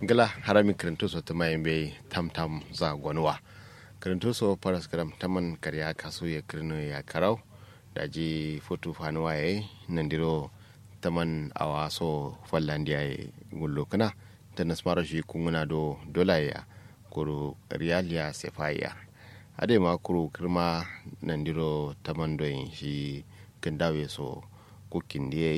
gala harami kirintuso ta mayin bai tam za gwanuwa kirintuso paras kiram taman karya kasu ya kirno ya karau da ji foto fanuwa ya nandiro taman awa so fallandiya ya gullo kana ta nasmara shi kunguna do dola ya kuru riyaliya sefaya ade ma kuru kirma nandiro taman doyin shi kindawe so kukin diye